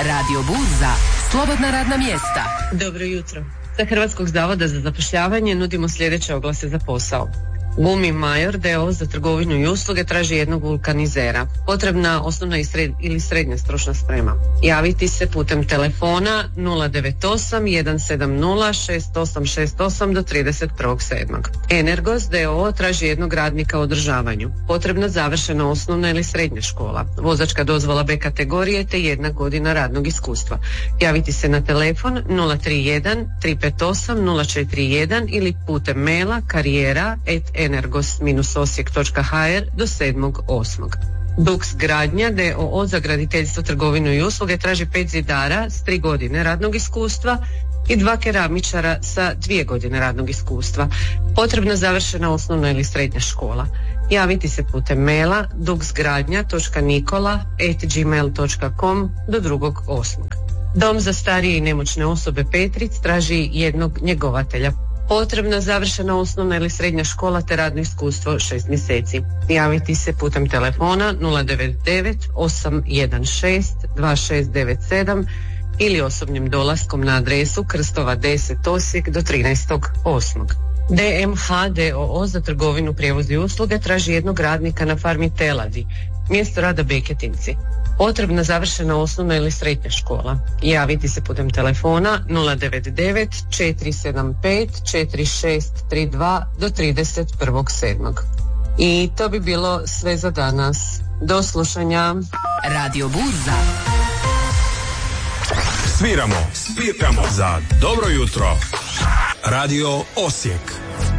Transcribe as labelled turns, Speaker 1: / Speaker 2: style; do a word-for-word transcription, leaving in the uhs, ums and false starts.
Speaker 1: Radio Burza, slobodna radna mjesta.
Speaker 2: Dobro jutro. Sa Hrvatskog zavoda za zapošljavanje nudimo sljedeće oglase za posao. Gumi Major d o o za trgovinu i usluge traži jednog vulkanizera. Potrebna osnovna i sred, ili srednja stručna sprema. Javiti se putem telefona nula devet osam jedan sedam nula šest osam šest osam do trideset prvog sedmog Energos d o o traži jednog radnika u održavanju. Potrebna završena osnovna ili srednja škola. Vozačka dozvola B kategorije te jedna godina radnog iskustva. Javiti se na telefon nula tri jedan tri pet osam nula četiri jedan ili putem maila karijera et energos osijek točka ha er do sedmog osmog Dux Gradnja d o o za graditeljstvo, trgovinu i usluge traži pet zidara s tri godine radnog iskustva i dva keramičara sa dvije godine radnog iskustva. Potrebna završena osnovna ili srednja škola. Javiti se putem maila duxgradnja točka nikola at gmail točka com do drugog osmog Dom za starije i nemoćne osobe Petric traži jednog njegovatelja. Potrebna završena osnovna ili srednja škola te radno iskustvo šest mjeseci. Javiti se putem telefona nula devet devet osam jedan šest dva šest devet sedam ili osobnim dolaskom na adresu Krstova deset Osijek do trinaestog osmog D M H d o o za trgovinu, prijevoz i usluge traži jednog radnika na farmi Teladi. Mjesto rada Beketinci. Potrebna završena osnovna ili srednja škola. Javiti se putem telefona nula devet devet četiri sedam pet četiri šest tri dva do trideset prvog sedmog I to bi bilo sve za danas. Do slušanja.
Speaker 1: Radio Burza.
Speaker 3: Sviramo, sviramo za dobro jutro. Radio Osijek.